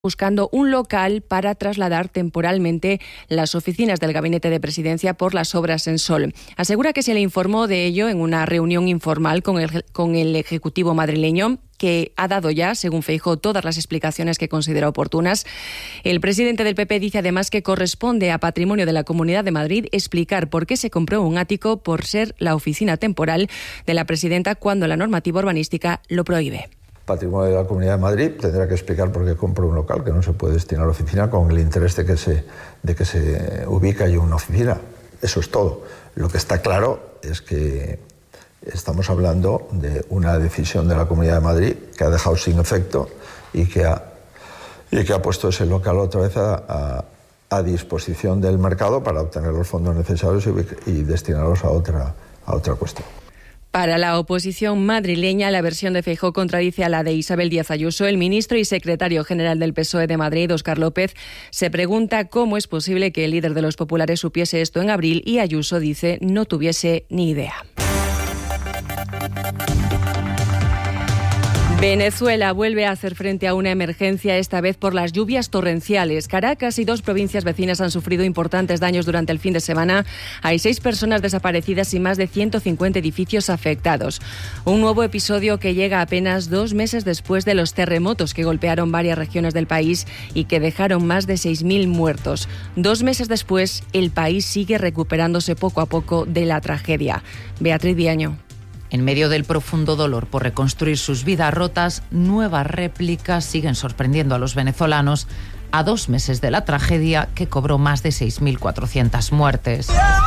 buscando un local para trasladar temporalmente las oficinas del Gabinete de Presidencia por las obras en Sol. Asegura que se le informó de ello en una reunión informal con el Ejecutivo madrileño, que ha dado ya, según Feijóo, todas las explicaciones que considera oportunas. El presidente del PP dice además que corresponde a Patrimonio de la Comunidad de Madrid explicar por qué se compró un ático por ser la oficina temporal de la presidenta cuando la normativa urbanística lo prohíbe. Patrimonio de la Comunidad de Madrid tendrá que explicar por qué compró un local que no se puede destinar a la oficina con el interés de que se ubique allí una oficina. Eso es todo. Lo que está claro es que estamos hablando de una decisión de la Comunidad de Madrid que ha dejado sin efecto y que ha puesto ese local otra vez a disposición del mercado para obtener los fondos necesarios y destinarlos a otra cuestión. Para la oposición madrileña, la versión de Feijóo contradice a la de Isabel Díaz Ayuso. El ministro y secretario general del PSOE de Madrid, Óscar López, se pregunta cómo es posible que el líder de los populares supiese esto en abril y Ayuso dice no tuviese ni idea. Venezuela vuelve a hacer frente a una emergencia, esta vez por las lluvias torrenciales. Caracas y 2 provincias vecinas han sufrido importantes daños durante el fin de semana. Hay 6 personas desaparecidas y más de 150 edificios afectados. Un nuevo episodio que llega apenas 2 meses después de los terremotos que golpearon varias regiones del país y que dejaron más de 6.000 muertos. 2 meses después, el país sigue recuperándose poco a poco de la tragedia. Beatriz Viaño. En medio del profundo dolor por reconstruir sus vidas rotas, nuevas réplicas siguen sorprendiendo a los venezolanos a 2 meses de la tragedia que cobró más de 6.400 muertes.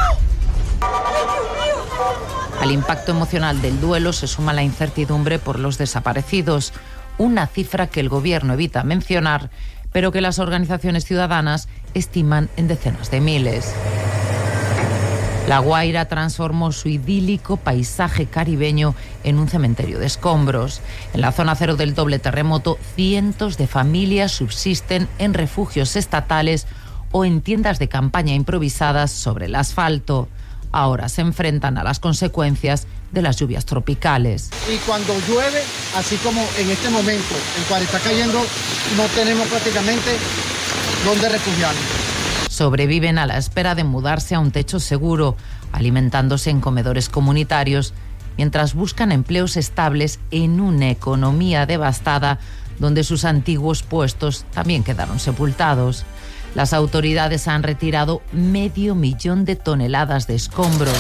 Al impacto emocional del duelo se suma la incertidumbre por los desaparecidos, una cifra que el gobierno evita mencionar, pero que las organizaciones ciudadanas estiman en decenas de miles. La Guaira transformó su idílico paisaje caribeño en un cementerio de escombros. En la zona cero del doble terremoto, cientos de familias subsisten en refugios estatales o en tiendas de campaña improvisadas sobre el asfalto. Ahora se enfrentan a las consecuencias de las lluvias tropicales. Y cuando llueve, así como en este momento, el cual está cayendo, no tenemos prácticamente dónde refugiarnos. Sobreviven a la espera de mudarse a un techo seguro, alimentándose en comedores comunitarios, mientras buscan empleos estables en una economía devastada donde sus antiguos puestos también quedaron sepultados. Las autoridades han retirado 500.000 de toneladas de escombros.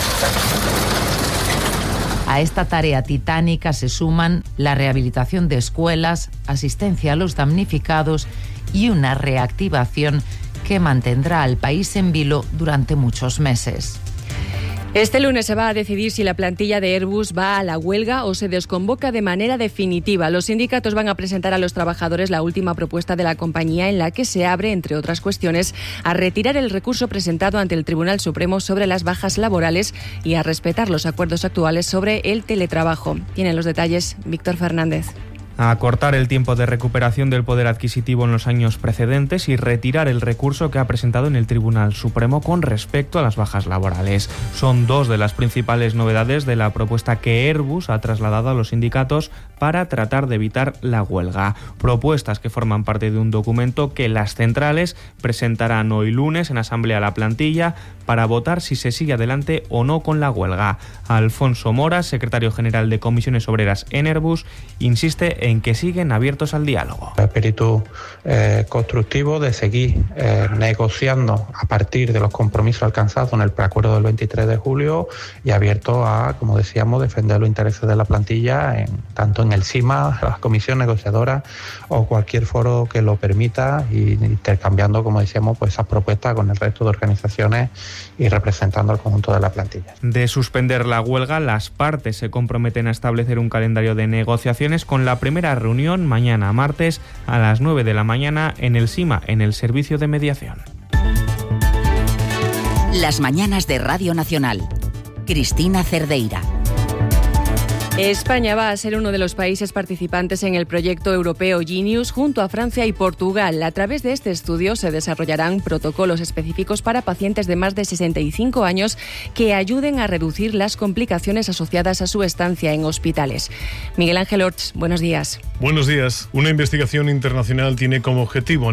A esta tarea titánica se suman la rehabilitación de escuelas, asistencia a los damnificados y una reactivación que mantendrá al país en vilo durante muchos meses. Este lunes se va a decidir si la plantilla de Airbus va a la huelga o se desconvoca de manera definitiva. Los sindicatos van a presentar a los trabajadores la última propuesta de la compañía en la que se abre, entre otras cuestiones, a retirar el recurso presentado ante el Tribunal Supremo sobre las bajas laborales y a respetar los acuerdos actuales sobre el teletrabajo. Tienen los detalles Víctor Fernández. A acortar el tiempo de recuperación del poder adquisitivo en los años precedentes y retirar el recurso que ha presentado en el Tribunal Supremo con respecto a las bajas laborales. Son 2 de las principales novedades de la propuesta que Airbus ha trasladado a los sindicatos para tratar de evitar la huelga. Propuestas que forman parte de un documento que las centrales presentarán hoy lunes en Asamblea la plantilla para votar si se sigue adelante o no con la huelga. Alfonso Mora, secretario general de Comisiones Obreras en Airbus, insiste en que siguen abiertos al diálogo. Espíritu constructivo de seguir negociando a partir de los compromisos alcanzados en el preacuerdo del 23 de julio y abierto a, como decíamos, defender los intereses de la plantilla tanto en el CIMA, la comisión negociadora o cualquier foro que lo permita, y intercambiando, como decíamos, pues esas propuestas con el resto de organizaciones y representando al conjunto de la plantilla. De suspender la huelga, las partes se comprometen a establecer un calendario de negociaciones con la primera reunión mañana martes a las 9 de la mañana en el SIMA, en el Servicio de Mediación. Las mañanas de Radio Nacional. Cristina Cerdeira. España va a ser uno de los países participantes en el proyecto europeo Genius junto a Francia y Portugal. A través de este estudio se desarrollarán protocolos específicos para pacientes de más de 65 años que ayuden a reducir las complicaciones asociadas a su estancia en hospitales. Miguel Ángel Orts, buenos días. Buenos días. Una investigación internacional tiene como objetivo